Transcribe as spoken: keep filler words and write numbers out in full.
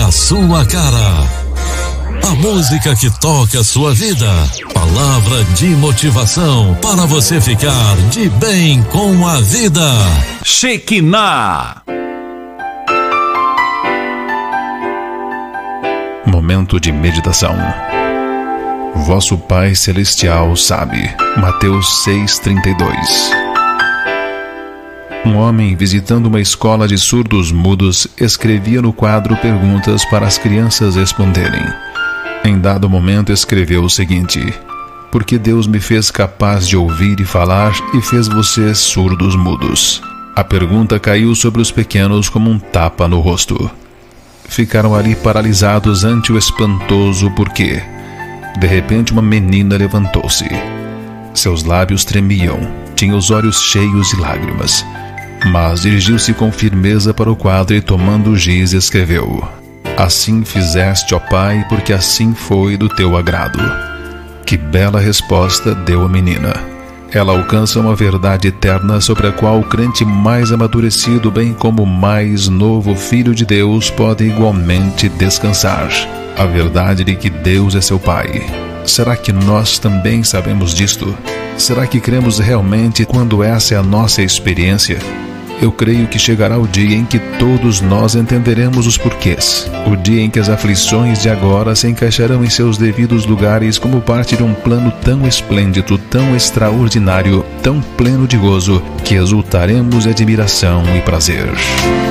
a sua cara. A música que toca a sua vida. Palavra de motivação para você ficar de bem com a vida. Shekinah. Momento de meditação. Vosso Pai Celestial sabe. Mateus seis, trinta e dois. Um homem, visitando uma escola de surdos mudos, escrevia no quadro perguntas para as crianças responderem. Em dado momento escreveu o seguinte: porque Deus me fez capaz de ouvir e falar e fez vocês surdos mudos? A pergunta caiu sobre os pequenos como um tapa no rosto. Ficaram ali paralisados ante o espantoso porquê. De repente uma menina levantou-se. Seus lábios tremiam, tinha os olhos cheios de lágrimas, mas dirigiu-se com firmeza para o quadro e, tomando o giz, escreveu: assim fizeste, ó Pai, porque assim foi do teu agrado. Que bela resposta deu a menina. Ela alcança uma verdade eterna sobre a qual o crente mais amadurecido, bem como o mais novo filho de Deus, pode igualmente descansar. A verdade de que Deus é seu Pai. Será que nós também sabemos disto? Será que cremos realmente quando essa é a nossa experiência? Eu creio que chegará o dia em que todos nós entenderemos os porquês. O dia em que as aflições de agora se encaixarão em seus devidos lugares como parte de um plano tão esplêndido, tão extraordinário, tão pleno de gozo, que exultaremos de admiração e prazer.